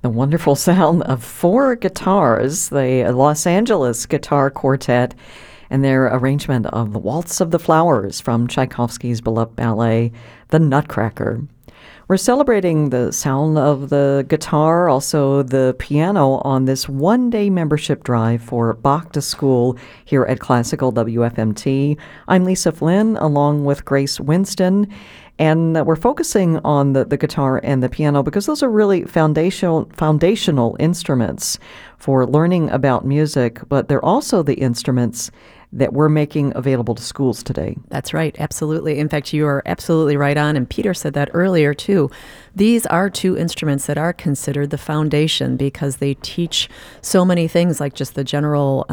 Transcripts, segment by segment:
The wonderful sound of four guitars, the Los Angeles Guitar Quartet, and their arrangement of the Waltz of the Flowers from Tchaikovsky's beloved ballet, The Nutcracker. We're celebrating the sound of the guitar, also the piano, on this one-day membership drive for Bach to School here at Classical WFMT. I'm Lisa Flynn, along with Grace Winston, and we're focusing on the guitar and the piano because those are really foundational instruments for learning about music, but they're also the instruments that we're making available to schools today. That's right, absolutely. In fact, you are absolutely right on, and Peter said that earlier too. These are two instruments that are considered the foundation because they teach so many things, like just the general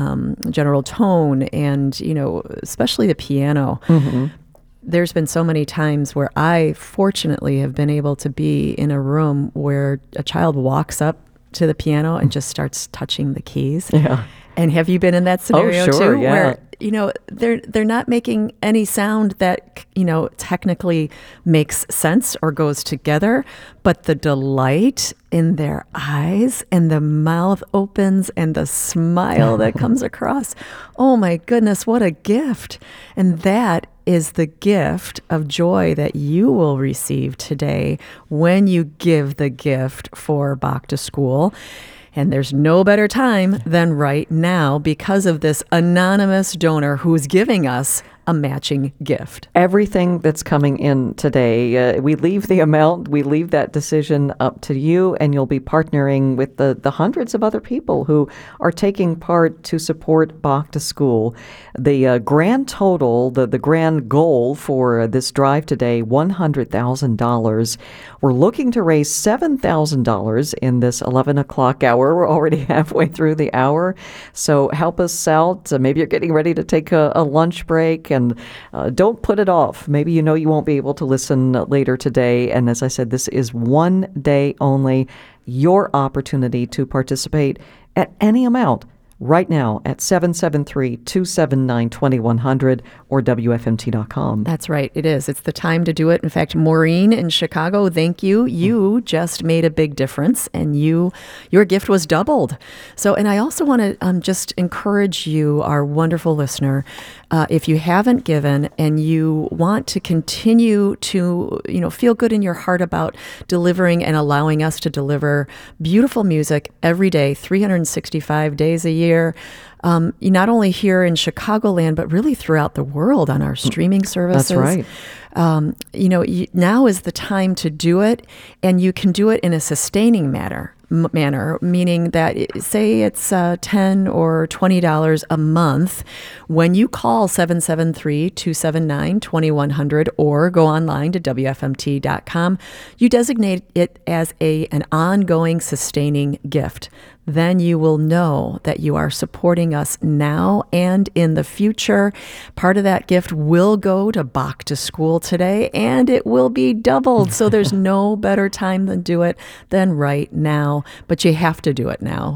tone, and especially the piano. Mm-hmm. There's been so many times where I fortunately have been able to be in a room where a child walks up to the piano and just starts touching the keys. Yeah. And have you been in that scenario sure, too? Yeah. Where, they're not making any sound that, technically makes sense or goes together, but the delight in their eyes and the mouth opens and the smile that comes across. Oh my goodness, what a gift. And that is the gift of joy that you will receive today when you give the gift for Bach to School. And there's no better time than right now because of this anonymous donor who's giving us a matching gift. Everything that's coming in today, we leave the amount, we leave that decision up to you, and you'll be partnering with the hundreds of other people who are taking part to support Bach to School. The grand total, the grand goal for this drive today, $100,000. We're looking to raise $7,000 in this 11 o'clock hour. We're already halfway through the hour, so help us out. Maybe you're getting ready to take a lunch break, and don't put it off. Maybe you won't be able to listen later today. And as I said, this is one day only. Your opportunity to participate at any amount right now at 773-279-2100 or WFMT.com. That's right. It is. It's the time to do it. In fact, Maureen in Chicago, thank you. You just made a big difference, and your gift was doubled. So, and I also want to just encourage you, our wonderful listener, if you haven't given and you want to continue to, feel good in your heart about delivering and allowing us to deliver beautiful music every day, 365 days a year, not only here in Chicagoland, but really throughout the world on our streaming services. That's right. Now is the time to do it, and you can do it in a sustaining manner, meaning that say it's $10 or $20 a month. When you call 773-279-2100 or go online to WFMT.com, you designate it as an ongoing sustaining gift. Then you will know that you are supporting us now and in the future. Part of that gift will go to Bach to School today, and it will be doubled. So there's no better time than do it than right now. But you have to do it now.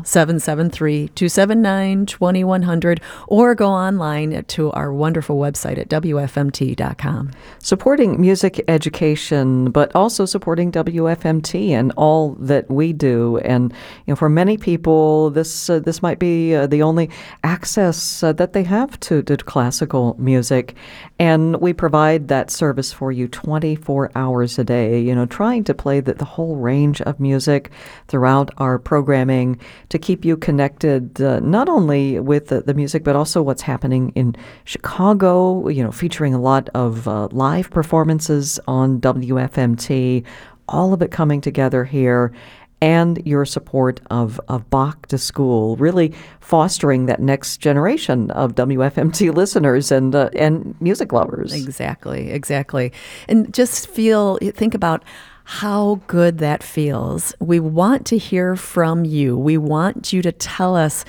773-279-2100 or go online to our wonderful website at WFMT.com. Supporting music education, but also supporting WFMT and all that we do. And for many people, this might be the only access that they have to classical music, and we provide that service for you 24 hours a day. Trying to play the whole range of music throughout our programming to keep you connected, not only with the music, but also what's happening in Chicago. Featuring a lot of live performances on WFMT. All of it coming together here. And your support of Bach to School, really fostering that next generation of WFMT listeners and music lovers. Exactly. And just think about how good that feels. We want to hear from you. We want you to tell us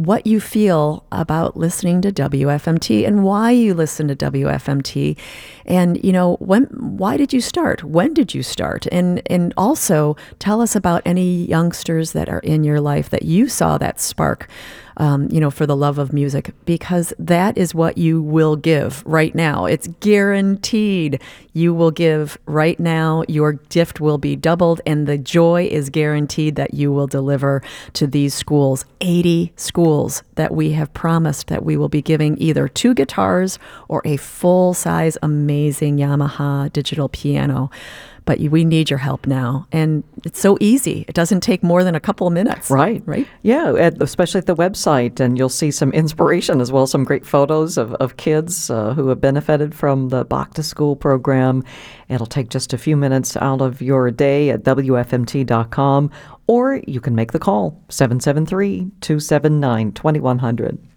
what you feel about listening to WFMT and why you listen to WFMT. And, why did you start? When did you start? And also tell us about any youngsters that are in your life that you saw that spark, for the love of music, because that is what you will give right now. It's guaranteed. You will give right now. Your gift will be doubled, and the joy is guaranteed that you will deliver to these schools. 80 schools that we have promised that we will be giving either 2 guitars or a full-size, amazing Yamaha digital piano. But we need your help now. And it's so easy. It doesn't take more than a couple of minutes. Right. Right? Yeah, especially at the website. And you'll see some inspiration as well, some great photos of kids who have benefited from the Bach to School program. It'll take just a few minutes out of your day at WFMT.com, or you can make the call, 773-279-2100.